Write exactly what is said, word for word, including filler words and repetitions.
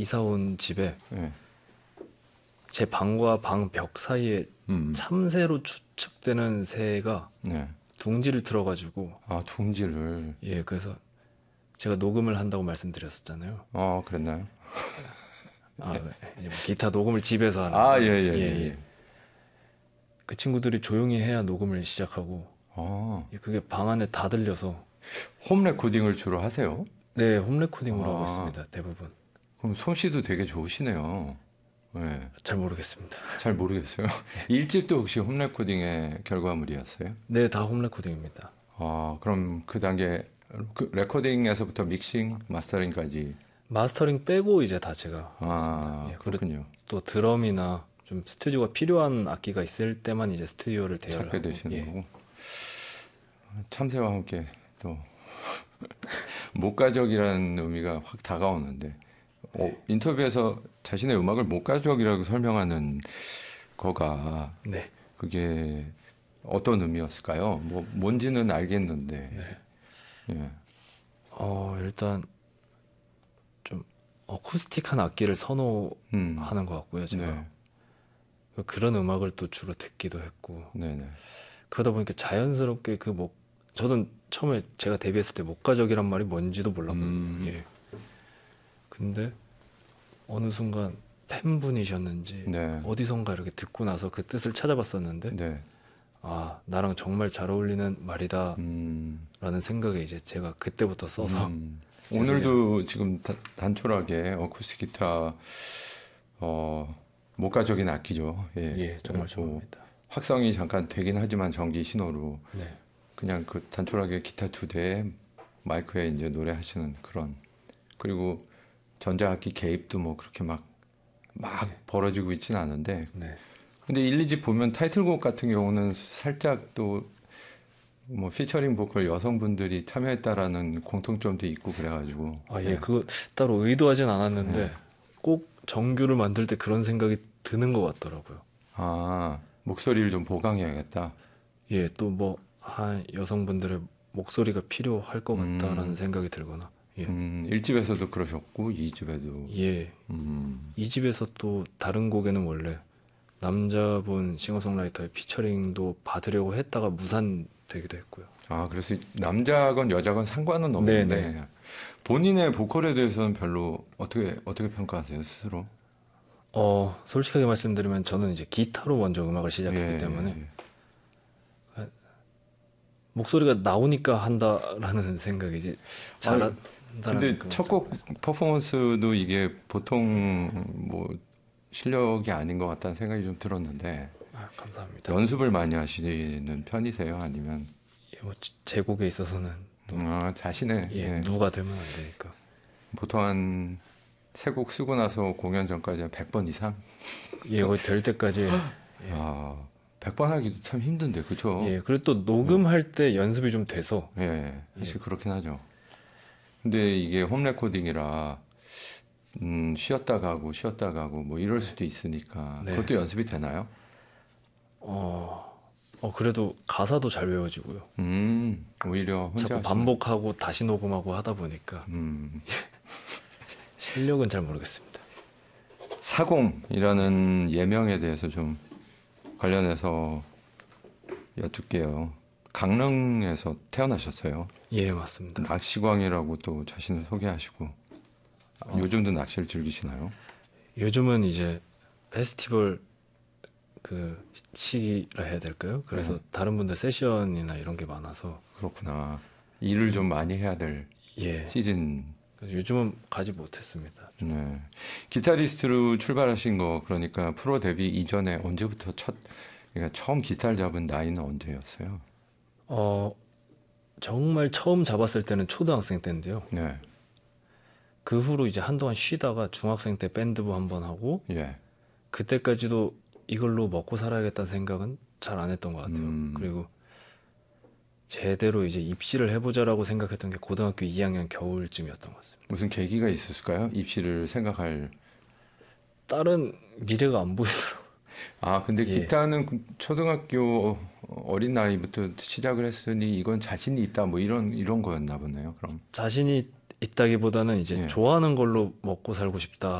이사 온 집에 예. 제 방과 방 벽 사이에 음. 참새로 추측되는 새가 네. 둥지를 틀어가지고 아, 둥지를. 예, 그래서 제가 녹음을 한다고 말씀드렸었잖아요. 어, 그랬나요? 아, 이제 뭐 기타 녹음을 집에서 하는 아, 거. 예, 예, 예, 예. 예. 그 친구들이 조용히 해야 녹음을 시작하고 아, 예, 그게 방 안에 다 들려서 홈 레코딩을 주로 하세요? 네, 홈 레코딩으로 아. 하고 있습니다. 대부분. 그럼 솜씨도 되게 좋으시네요. 네. 잘 모르겠습니다. 잘 모르겠어요. 일 집도 혹시 홈 레코딩의 결과물이었어요? 네, 다 홈 레코딩입니다. 아, 그럼 그 단계 그 레코딩에서부터 믹싱, 마스터링까지. 마스터링 빼고 이제 다 제가 아, 하고 있습니다. 예, 그리고 그렇군요. 또 드럼이나 좀 스튜디오가 필요한 악기가 있을 때만 이제 스튜디오를 대여를 찾게 하고 되시는 예. 거고. 참새와 함께 또 목가적이라는 의미가 확 다가오는데 어, 인터뷰에서 자신의 음악을 목가적이라고 설명하는 거가 네. 그게 어떤 의미였을까요? 뭐 뭔지는 알겠는데. 네. 예. 어, 일단 좀 어쿠스틱한 악기를 선호하는 음. 것 같고요, 제가. 네. 그런 음악을 또 주로 듣기도 했고 네네. 그러다 보니까 자연스럽게 그 목 저는 처음에 제가 데뷔했을 때 목가적이란 말이 뭔지도 몰랐거든요. 음. 예. 근데 어느 순간 팬분이셨는지 네. 어디선가 이렇게 듣고 나서 그 뜻을 찾아봤었는데 네. 아, 나랑 정말 잘 어울리는 말이다 음. 라는 생각에 이제 제가 그때부터 써서 음. 제 오늘도 지금 다- 단촐하게 어쿠스틱 기타 어, 목가적인 악기죠. 예. 예, 정말 뭐 좋아합니다. 확성이 잠깐 되긴 하지만 전기 신호로 네. 그냥 그 단촐하게 기타 두 대에 마이크에 이제 노래하시는 그런. 그리고 전자악기 개입도 뭐 그렇게 막 막 네. 벌어지고 있지는 않은데. 네. 근데 일, 이 집 보면 타이틀곡 같은 경우는 살짝 또 뭐 피처링 보컬 여성분들이 참여했다라는 공통점도 있고 그래가지고. 아, 예, 예. 그거 따로 의도하진 않았는데 네. 꼭 정규를 만들 때 그런 생각이 드는 것 같더라고요. 아, 목소리를 좀 보강해야겠다. 예, 또 뭐, 한 여성분들의 목소리가 필요할 것 같다라는 음. 생각이 들거나, 예. 음, 일 집에서도 그러셨고 이 집에도. 예, 음. 이 집에서 또 다른 곡에는 원래 남자분 싱어송라이터의 피처링도 받으려고 했다가 무산되기도 했고요. 아, 그래서 남자건 여자건 상관은 없는데 네네. 본인의 보컬에 대해서는 별로 어떻게 어떻게 평가하세요 스스로? 어, 솔직하게 말씀드리면 저는 이제 기타로 먼저 음악을 시작했기 예, 때문에 예. 목소리가 나오니까 한다라는 생각이지 잘한다는 근데 그건 첫 좀 곡 모르겠습니다. 퍼포먼스도 이게 보통 뭐 실력이 아닌 것 같다는 생각이 좀 들었는데 아, 감사합니다. 연습을 많이 하시는 편이세요? 아니면 예, 뭐 제 곡에 있어서는 또 아, 자신의 예, 예. 누가 되면 안 되니까. 보통 한 세 곡 쓰고 나서 공연 전까지 한 백 번 이상? 예, 거의 될 때까지. 예. 아, 백 번 하기도 참 힘든데, 그쵸? 예, 그리고 또 녹음할 때 연습이 좀 돼서. 예, 사실 예. 그렇긴 하죠. 근데 이게 홈 레코딩이라, 음, 쉬었다 가고, 쉬었다 가고, 뭐 이럴 수도 있으니까. 네. 그것도 연습이 되나요? 어, 어, 그래도 가사도 잘 외워지고요. 음, 오히려 혼자 자꾸 하시는- 반복하고 다시 녹음하고 하다 보니까 음, 실력은 잘 모르겠습니다. 사공이라는 예명에 대해서 좀 관련해서 여쭙게요. 강릉에서 태어나셨어요. 예, 맞습니다. 낚시광이라고 또 자신을 소개하시고 어. 요즘도 낚시를 즐기시나요? 요즘은 이제 페스티벌 그 시기라 해야 될까요? 그래서 네. 다른 분들 세션이나 이런 게 많아서 그렇구나. 일을 좀 많이 해야 될 예, 시즌. 그래서 요즘은 가지 못했습니다. 네. 기타리스트로 출발하신 거 그러니까 프로 데뷔 이전에 언제부터 첫 그러니까 처음 기타를 잡은 나이는 언제였어요? 어, 정말 처음 잡았을 때는 초등학생 때인데요. 네. 그 후로 이제 한동안 쉬다가 중학생 때 밴드부 한 번 하고 예. 그때까지도 이걸로 먹고 살아야겠다는 생각은 잘 안 했던 것 같아요. 음. 그리고 제대로 이제 입시를 해보자라고 생각했던 게 고등학교 이 학년 겨울쯤이었던 것 같습니다. 무슨 계기가 있었을까요? 입시를 생각할. 다른 미래가 안 보이더라고요. 아, 근데 예. 기타는 그 초등학교 어린 나이부터 시작을 했으니 이건 자신이 있다 뭐 이런 이런 거였나 보네요. 그럼. 자신이 있다기보다는 이제 예. 좋아하는 걸로 먹고 살고 싶다